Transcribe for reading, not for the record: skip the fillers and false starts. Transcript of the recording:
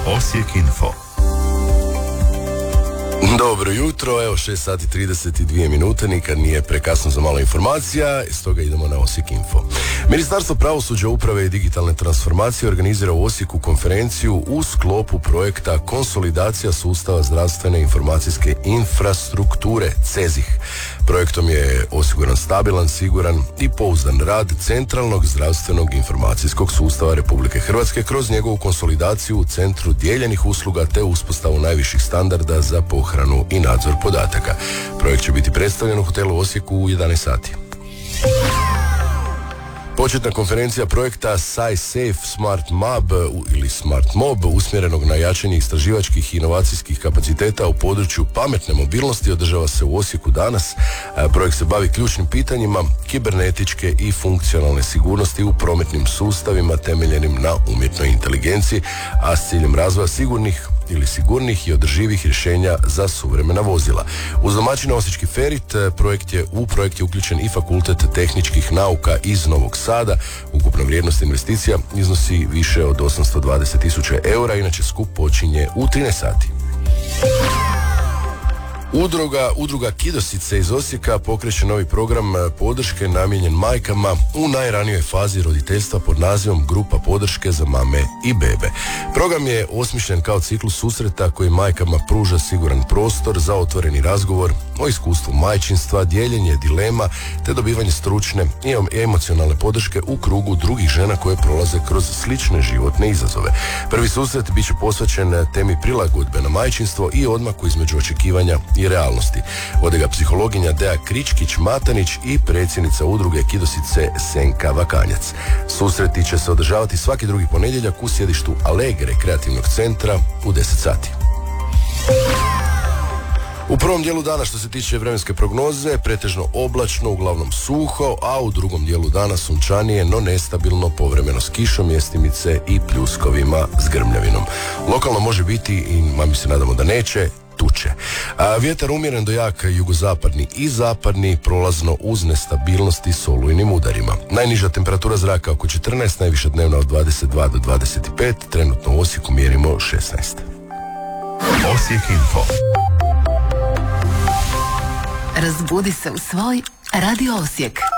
Osijek Info. Dobro jutro, evo 6 sati 32 minute, nikad nije prekasno za malo informacija, stoga idemo na Osijek Info. Ministarstvo pravosuđa, uprave i digitalne transformacije organizira u Osijeku konferenciju u sklopu projekta Konsolidacija sustava zdravstvene informacijske infrastrukture, CEZIH. Projektom je osiguran stabilan, siguran i pouzdan rad centralnog zdravstvenog informacijskog sustava Republike Hrvatske kroz njegovu konsolidaciju u centru dijeljenih usluga te uspostavu najviših standarda za pohranu i nadzor podataka. Projekt će biti predstavljen u hotelu Osijeku u 11 sati. Početna konferencija projekta SciSafe Smart Mob ili Smart Mob usmjerenog na jačanje istraživačkih i inovacijskih kapaciteta u području pametne mobilnosti održava se u Osijeku danas. Projekt se bavi ključnim pitanjima kibernetičke i funkcionalne sigurnosti u prometnim sustavima temeljenim na umjetnoj inteligenciji, a s ciljem razvoja sigurnih i održivih rješenja za suvremena vozila. Uz domaćina Osječki Ferit u projekt je uključen i Fakultet tehničkih nauka iz Novog Sada. Ukupna vrijednost investicija iznosi više od 820.000 eura, inače skup počinje u 13 sati. Udruga Kidosice iz Osijeka pokreće novi program podrške namijenjen majkama u najranijoj fazi roditeljstva pod nazivom Grupa podrške za mame i bebe. Program je osmišljen kao ciklus susreta koji majkama pruža siguran prostor za otvoreni razgovor o iskustvu majčinstva, dijeljenje dilema te dobivanje stručne i emocionalne podrške u krugu drugih žena koje prolaze kroz slične životne izazove. Prvi susret bit će posvećen temi prilagodbe na majčinstvo i odmaku između očekivanja i realnosti. Vode ga psihologinja Deja Kričkić-Matanić i predsjednica udruge Kidosice Senka Vakanjac. Susreti će se održavati svaki drugi ponedjeljak u sjedištu Alegre kreativnog centra u 10 sati. U prvom dijelu dana što se tiče vremenske prognoze, pretežno oblačno, uglavnom suho, a u drugom dijelu dana sunčanije, no nestabilno, povremeno s kišom, mjestimice i pljuskovima s grmljavinom. Lokalno može biti, i mi se nadamo da neće, tuče. Vjetar umjeren do jak jugozapadni i zapadni, prolazno uz nestabilnosti s olujnim udarima. Najniža temperatura zraka oko 14, najviša dnevna od 22 do 25, trenutno u Osijeku mjerimo 16. Osijek Info. Razbudi se u svoj Radio Osijek.